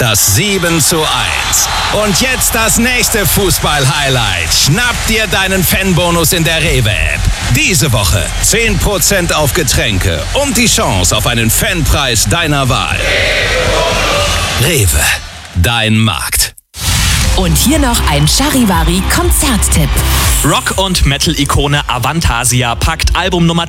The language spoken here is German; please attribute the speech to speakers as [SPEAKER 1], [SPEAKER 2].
[SPEAKER 1] das 7:1. Und jetzt das nächste Fußball-Highlight. Schnapp dir deinen Fanbonus in der Rewe-App. Diese Woche 10% auf Getränke und die Chance auf einen Fanpreis deiner Wahl. Rewe, dein Markt.
[SPEAKER 2] Und hier noch ein Charivari-Konzerttipp.
[SPEAKER 3] Rock- und Metal-Ikone Avantasia packt Album Nummer